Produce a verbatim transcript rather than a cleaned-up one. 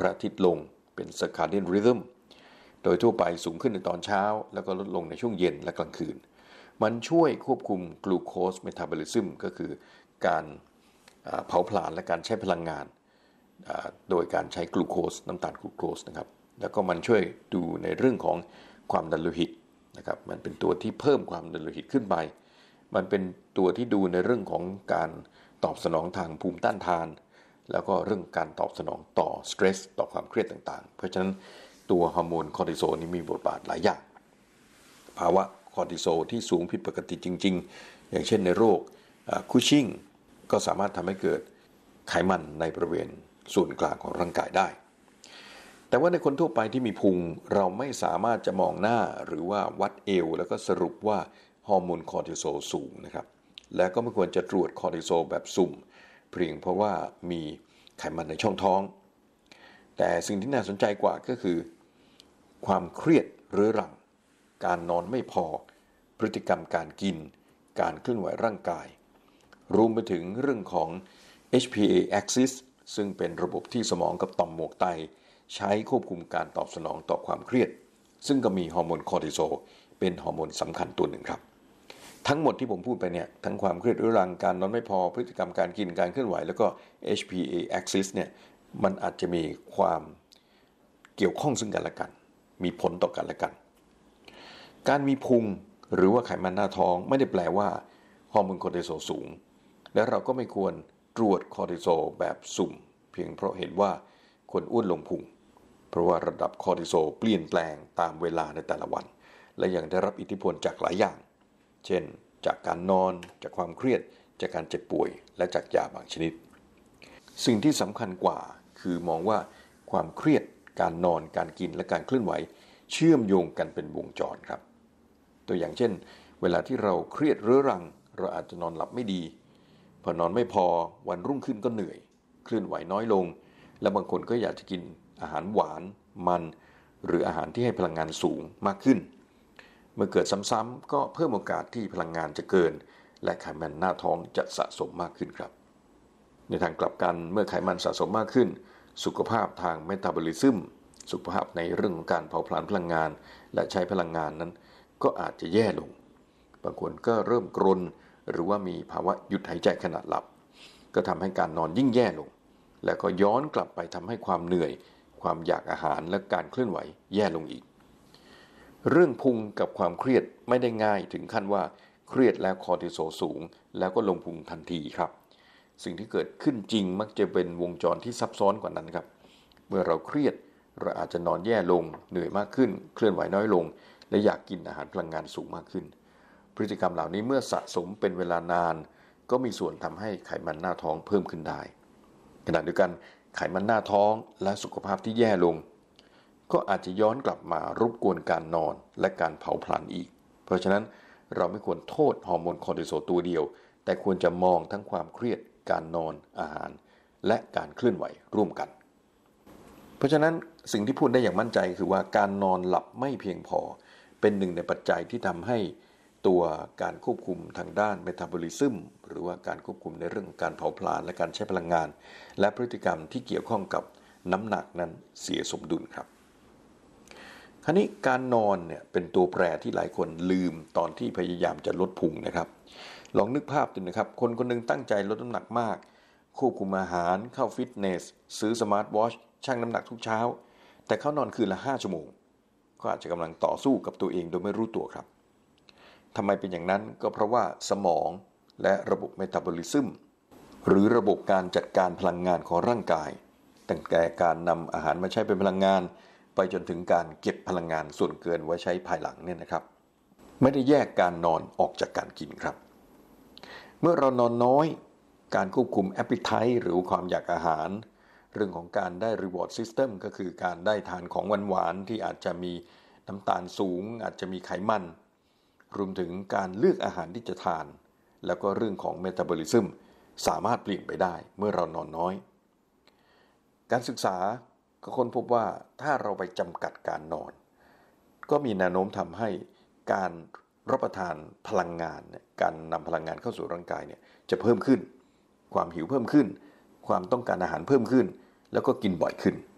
ระอาทิตย์ลงเป็น circadian rhythm โดยทั่วไปสูงขึ้นในตอนเช้าแล้วก็ลดลงในช่วงเย็นและกลางคืนมันช่วยควบคุมกลูโคสเมตาบอลิซึมก็คือการเผาผลาญและการใช้พลังงานโดยการใช้กลูโคสน้ำตาลกลูโคสนะครับแล้วก็มันช่วยดูในเรื่องของความดันโลหิตนะครับมันเป็นตัวที่เพิ่มความดันโลหิตขึ้นไปมันเป็นตัวที่ดูในเรื่องของการตอบสนองทางภูมิต้านทานแล้วก็เรื่องการตอบสนองต่อสเตรสต่อความเครียดต่างๆเพราะฉะนั้นตัวฮอร์โมนคอร์ติซอลนี้มีบทบาทหลายอย่างภาวะคอร์ติซอลที่สูงผิดปกติจริงๆอย่างเช่นในโรคคูชิงก็สามารถทำให้เกิดไขมันในบริเวณส่วนกลางของร่างกายได้แต่ว่าในคนทั่วไปที่มีพุงเราไม่สามารถจะมองหน้าหรือว่าวัดเอวแล้วก็สรุปว่าฮอร์โมนคอร์ติซอลสูงนะครับและก็ไม่ควรจะตรวจคอร์ติซอลแบบสุ่มเพียงเพราะว่ามีไขมันในช่องท้องแต่สิ่งที่น่าสนใจกว่าก็คือความเครียดเรื้อรังการนอนไม่พอพฤติกรรมการกินการเคลื่อนไหวร่างกายรวมไปถึงเรื่องของ เอช พี เอ axis ซึ่งเป็นระบบที่สมองกับต่อมหมวกไตใช้ควบคุมการตอบสนองต่อความเครียดซึ่งก็มีฮอร์โมนคอร์ติซอลเป็นฮอร์โมนสำคัญตัวหนึ่งครับทั้งหมดที่ผมพูดไปเนี่ยทั้งความเครียดเรื้อรังการนอนไม่พอพฤติกรรมการกินการเคลื่อนไหวแล้วก็ เอช พี เอ axis เนี่ยมันอาจจะมีความเกี่ยวข้องซึ่งกันและกันมีผลต่อกันและกันการมีพุงหรือว่าไขมันหน้าท้องไม่ได้แปลว่าฮอร์โมนคอร์ติซอลสูงและเราก็ไม่ควรตรวจคอร์ติซอลแบบสุ่มเพียงเพราะเห็นว่าคนอ้วนลงพุงเพราะว่าระดับคอร์ติซอลเปลี่ยนแปลงตามเวลาในแต่ละวันและยังได้รับอิทธิพลจากหลายอย่างเช่นจากการนอนจากความเครียดจากการเจ็บป่วยและจากยาบางชนิดสิ่งที่สำคัญกว่าคือมองว่าความเครียดการนอนการกินและการเคลื่อนไหวเชื่อมโยงกันเป็นวงจรครับตัวอย่างเช่นเวลาที่เราเครียดเรื้อรังเราอาจจะนอนหลับไม่ดีพอนอนไม่พอวันรุ่งขึ้นก็เหนื่อยเคลื่อนไหวน้อยลงและบางคนก็อยากจะกินอาหารหวานมันหรืออาหารที่ให้พลังงานสูงมากขึ้นเมื่อเกิดซ้ำๆก็เพิ่มโอกาสที่พลังงานจะเกินและไขมันหน้าท้องจะสะสมมากขึ้นครับในทางกลับกันเมื่อไขมันสะสมมากขึ้นสุขภาพทางเมตาบอลิซึมสุขภาพในเรื่องของการเผาผลาญพลังงานและใช้พลังงานนั้นก็อาจจะแย่ลงบางคนก็เริ่มกรนหรือว่ามีภาวะหยุดหายใจขณะหลับก็ทำให้การนอนยิ่งแย่ลงและก็ย้อนกลับไปทำให้ความเหนื่อยความอยากอาหารและการเคลื่อนไหวแย่ลงอีกเรื่องพุงกับความเครียดไม่ได้ง่ายถึงขั้นว่าเครียดแล้วคอร์ติซอลสูงแล้วก็ลงพุงทันทีครับสิ่งที่เกิดขึ้นจริงมักจะเป็นวงจรที่ซับซ้อนกว่านั้นครับเมื่อเราเครียดเราอาจจะนอนแย่ลงเหนื่อยมากขึ้นเคลื่อนไหวน้อยลงและอยากกินอาหารพลังงานสูงมากขึ้นพฤติกรรมเหล่านี้เมื่อสะสมเป็นเวลานานก็มีส่วนทำให้ไขมันหน้าท้องเพิ่มขึ้นได้ขณะเดียวกันไขมันหน้าท้องและสุขภาพที่แย่ลงก็อาจจะย้อนกลับมารบกวนการนอนและการเผาผลาญอีกเพราะฉะนั้นเราไม่ควรโทษฮอร์โมนคอร์ติซอลตัวเดียวแต่ควรจะมองทั้งความเครียดการนอนอาหารและการเคลื่อนไหวร่วมกันเพราะฉะนั้นสิ่งที่พูดได้อย่างมั่นใจคือว่าการนอนหลับไม่เพียงพอเป็นหนึ่งในปัจจัยที่ทำให้ตัวการควบคุมทางด้านเมตาบอลิซึมหรือว่าการควบคุมในเรื่องการเผาผลาญและการใช้พลังงานและพฤติกรรมที่เกี่ยวข้องกับน้ำหนักนั้นเสียสมดุลครับคราวนี้การนอนเนี่ยเป็นตัวแปรที่หลายคนลืมตอนที่พยายามจะลดพุงนะครับลองนึกภาพดูนะครับคนคนนึงตั้งใจลดน้ำหนักมากควบคุมอาหารเข้าฟิตเนสซื้อสมาร์ทวอชชั่งน้ำหนักทุกเช้าแต่เขานอนคืนละห้าชั่วโมงก็อาจจะกำลังต่อสู้กับตัวเองโดยไม่รู้ตัวครับทำไมเป็นอย่างนั้นก็เพราะว่าสมองและระบบเมตาบอลิซึมหรือระบบการจัดการพลังงานของร่างกายตั้งแต่การนำอาหารมาใช้เป็นพลังงานไปจนถึงการเก็บพลังงานส่วนเกินไว้ใช้ภายหลังเนี่ยนะครับไม่ได้แยกการนอนออกจากการกินครับเมื่อเรานอนน้อยการควบคุม appetite หรือความอยากอาหารเรื่องของการได้ reward system ก็คือการได้ทานของหวานๆที่อาจจะมีน้ำตาลสูงอาจจะมีไขมันรวมถึงการเลือกอาหารที่จะทานแล้วก็เรื่องของเมตาบอลิซึมสามารถเปลี่ยนไปได้เมื่อเรานอนน้อยการศึกษาก็ค้นพบว่าถ้าเราไปจำกัดการนอนก็มีแนวโน้มทำให้การรับประทานพลังงานการนำพลังงานเข้าสู่ร่างกายเนี่ยจะเพิ่มขึ้นความหิวเพิ่มขึ้นความต้องการอาหารเพิ่มขึ้นแล้วก็กินบ่อยขึ้น